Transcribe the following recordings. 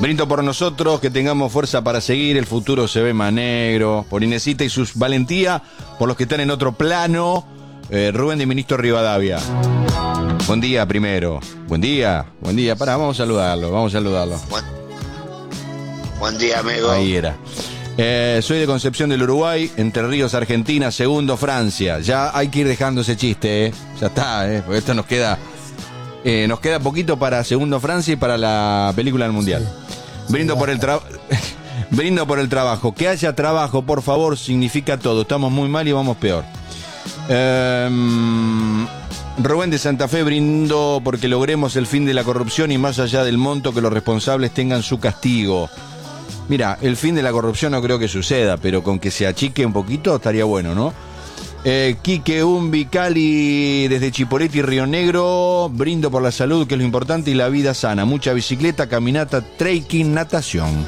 Brindo por nosotros, que tengamos fuerza para seguir, el futuro se ve más negro. Por Inesita y sus valentía, por los que están en otro plano. Rubén de Ministro Rivadavia. Buen día primero. Buen día. Pará, vamos a saludarlo. Buen día, amigo. Ahí era. Soy de Concepción del Uruguay, Entre Ríos, Argentina, segundo Francia. Ya hay que ir dejando ese chiste, Ya está, porque esto nos queda poquito para segundo Francia y para la película del Mundial. Sí. Brindo por el trabajo. Que haya trabajo, por favor, significa todo. Estamos muy mal y vamos peor. Rubén de Santa Fe, brindo porque logremos el fin de la corrupción y más allá del monto que los responsables tengan su castigo. Mira, el fin de la corrupción no creo que suceda, pero con que se achique un poquito estaría bueno, ¿no? Quique Umbi, Cali, desde Chipoleti y Río Negro, brindo por la salud, que es lo importante, y la vida sana. Mucha bicicleta, caminata, trekking, natación.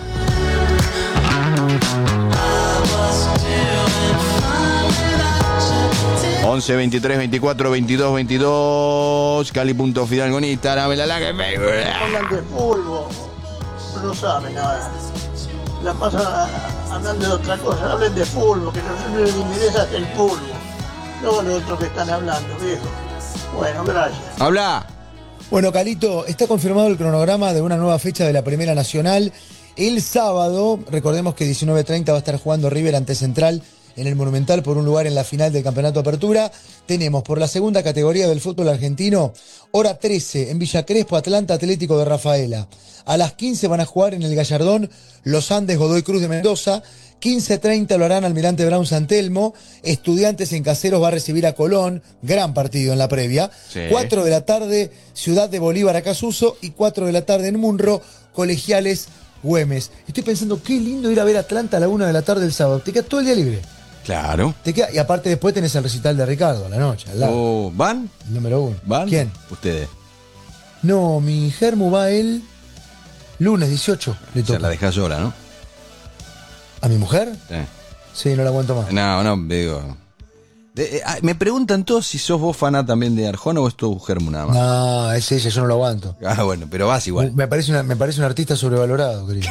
...11 23 24 22 22... Cali.Fidal con Instagram, la que me... Hablan de fútbol, no saben nada. La pasan hablando de otra cosa, hablen de fútbol, que no les interesa el fútbol. No lo otro que están hablando, viejo. Bueno, gracias. ¡Habla! Bueno, Calito, está confirmado el cronograma de una nueva fecha de la Primera Nacional. El sábado, recordemos que 19:30 va a estar jugando River ante Central en el Monumental por un lugar en la final del Campeonato Apertura. Tenemos por la segunda categoría del fútbol argentino, hora 13 en Villa Crespo, Atlanta Atlético de Rafaela. A las 15 van a jugar en el Gallardón Los Andes Godoy Cruz de Mendoza. 15:30 lo harán Almirante Brown San Telmo. Estudiantes en Caseros va a recibir a Colón. Gran partido en la previa. Sí. 4 de la tarde, Ciudad de Bolívar Acasuso. Y 4 de la tarde en Munro, Colegiales Güemes. Estoy pensando, qué lindo ir a ver Atlanta a la 1 de la tarde el sábado. Te queda todo el día libre. Claro. Y aparte después tenés el recital de Ricardo a la noche. Al lado. ¿Van? El número 1. ¿Van? ¿Quién? Ustedes. No, mi Germu va el lunes 18. Le toca. Se la dejás sola, ¿no? ¿A mi mujer? Sí. Sí, no la aguanto más. No, digo... me preguntan todos si sos vos faná también de Arjona o es tu Germu nada más. No, es ella, yo no lo aguanto. Ah, bueno, pero vas igual. Me parece un artista sobrevalorado, querido.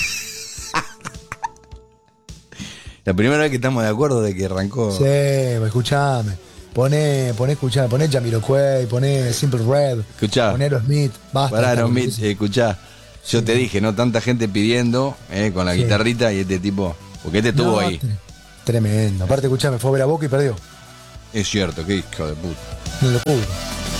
La primera vez que estamos de acuerdo de que arrancó... Sí, escuchame. Poné Jamiroquai, poné Simple Red. Escuchá. Poné Aerosmith. Basta. Para Aerosmith, escuchá. Yo te dije, ¿no? Tanta gente pidiendo, con la guitarrita y este tipo... Porque este estuvo ahí. Tremendo. Aparte, escuchame, fue a ver a Boca y perdió. Es cierto, qué hijo de puta. No lo pudo.